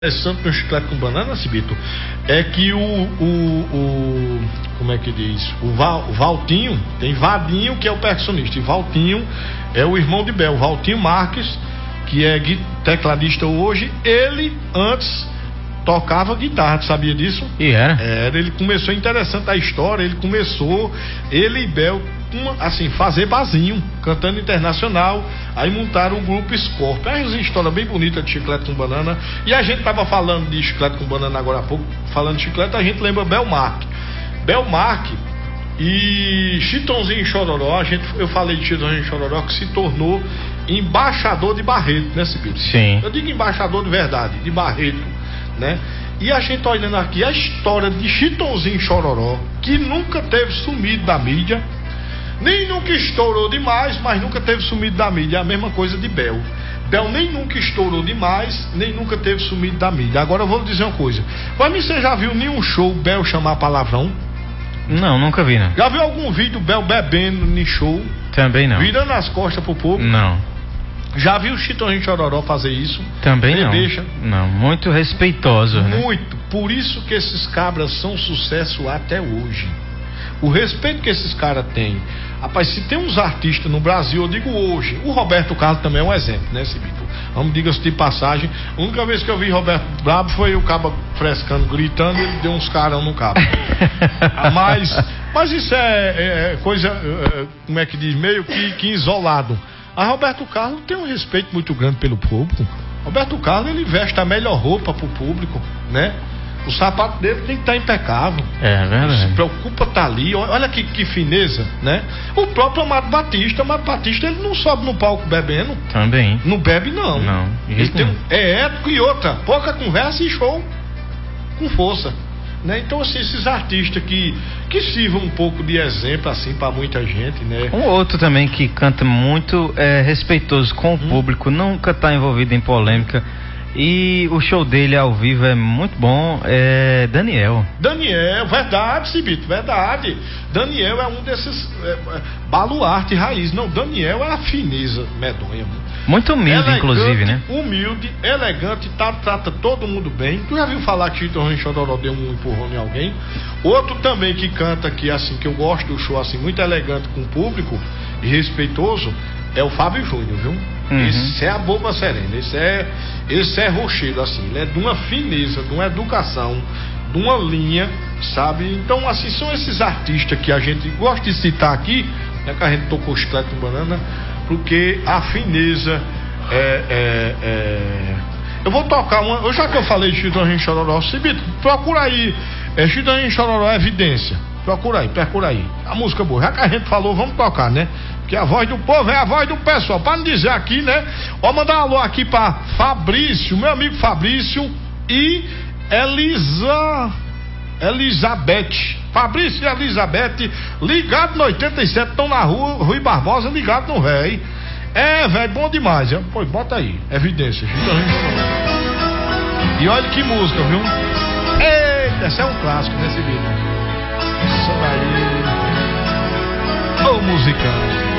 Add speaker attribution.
Speaker 1: interessante no Chiclete com Banana, Cibito, é que como é que diz? O Valtinho, tem Vadinho, que é o percussionista, e Valtinho é o irmão de Bel, Valtinho Marques, que é tecladista hoje. Ele antes tocava guitarra, tu sabia disso?
Speaker 2: E era?
Speaker 1: Era, ele começou, interessante a história, ele e Bel, assim, fazer barzinho, cantando internacional, aí montaram o grupo Scorpio. É uma história bem bonita de Chiclete com Banana. E a gente tava falando de Chiclete com Banana agora há pouco, falando de chiclete, a gente lembra Belmark e Chitãozinho e Chororó. Eu falei de Chitãozinho e Chororó, que se tornou embaixador de Barreto, né, Cibito?
Speaker 2: Sim.
Speaker 1: Eu digo embaixador de verdade, de Barreto, né? E a gente olhando aqui a história de Chitãozinho e Chororó, que nunca teve sumido da mídia, nem nunca estourou demais, mas nunca teve sumido da mídia. É a mesma coisa de Bel nem nunca estourou demais, nem nunca teve sumido da mídia. Agora eu vou lhe dizer uma coisa, mas você já viu nenhum show Bel chamar palavrão?
Speaker 2: Não, nunca vi, não.
Speaker 1: Já viu algum vídeo Bel bebendo em show?
Speaker 2: Também não.
Speaker 1: Virando as costas pro povo?
Speaker 2: Não.
Speaker 1: Já viu o Chitãozinho e Chororó fazer isso?
Speaker 2: Também não.
Speaker 1: Deixa?
Speaker 2: Não, muito respeitoso, né?
Speaker 1: Muito, por isso que esses cabras são sucesso até hoje. O respeito que esses caras têm. Rapaz, se tem uns artistas no Brasil, eu digo hoje, o Roberto Carlos também é um exemplo, né, Cibito? Vamos, diga-se de passagem, a única vez que eu vi Roberto brabo foi o cabo frescando, gritando, ele deu uns carão no cabo. Mas isso é coisa, como é que diz, meio que isolado. A Roberto Carlos tem um respeito muito grande pelo público. Roberto Carlos, ele veste a melhor roupa pro público, né? O sapato dele tem que estar impecável.
Speaker 2: É verdade.
Speaker 1: Se preocupa estar ali. Olha que fineza, né? O próprio Amado Batista, ele não sobe no palco bebendo.
Speaker 2: Também.
Speaker 1: Não bebe, não.
Speaker 2: Não.
Speaker 1: É ético. E outra, pouca conversa e show com força, né? Então, assim, esses artistas que sirvam um pouco de exemplo, assim, para muita gente, né?
Speaker 2: Um outro também que canta muito, respeitoso com o público, nunca tá envolvido em polêmica. E o show dele ao vivo é muito bom, é Daniel, verdade, Cibito, verdade. Daniel é um desses baluarte raiz. Não, Daniel é a fineza medonha. Muito humilde, elegante, inclusive, né?
Speaker 1: Humilde, elegante, trata todo mundo bem. Tu já viu falar que Chitãozinho e Chororó deu um empurrão em alguém? Outro também que canta aqui, assim, que eu gosto do show, assim, muito elegante com o público e respeitoso, é o Fábio Júnior, viu? Esse é a boba serena, esse é rochedo, assim, ele é de uma fineza, de uma educação, de uma linha, sabe? Então, assim, são esses artistas que a gente gosta de citar aqui, né, que a gente tocou Chiclete com Banana, porque a fineza Eu vou tocar uma, já que eu falei de Chitãozinho e Chororó, Cibito, procura aí, Chitãozinho e Chororó Evidência, procura aí, a música boa, já que a gente falou, vamos tocar, né? Que a voz do povo é a voz do pessoal. Para não dizer aqui, né? Ó, mandar um alô aqui para Fabrício, meu amigo Fabrício e Elizabeth. Fabrício e Elizabeth, ligado no 87, estão na rua Rui Barbosa, ligado no velho. É, velho, bom demais. Pô, bota aí, Evidência. E olha que música, viu? Eita, esse é um clássico nesse vídeo. Isso aí. Ô, musicão.